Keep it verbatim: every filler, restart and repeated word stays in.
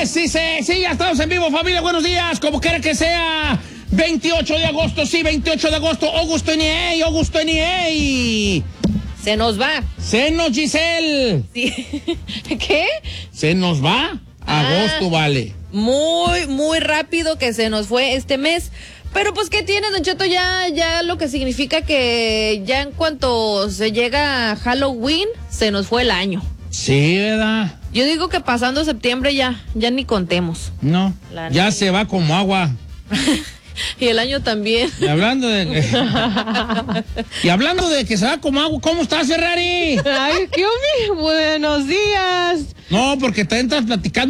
sí, sí, sí, ya estamos en vivo, familia, buenos días, como quiera que sea. veintiocho de agosto, sí, veintiocho de agosto, Augusto N A, Augusto N A. Se nos va. Se nos, Giselle. Sí. ¿Qué? Se nos va. Agosto, ah, vale. Muy, muy rápido que se nos fue este mes. Pero pues, ¿qué tiene, Don Cheto? Ya, ya lo que significa que ya en cuanto se llega a Halloween, se nos fue el año. Sí, ¿verdad? Yo digo que pasando septiembre ya, ya ni contemos. No, La ya niña. Se va como agua. Y el año también. Y hablando de... y hablando de que se va como agua, ¿cómo estás, Ferrari? Ay, qué buenos días. No, porque te entras platicando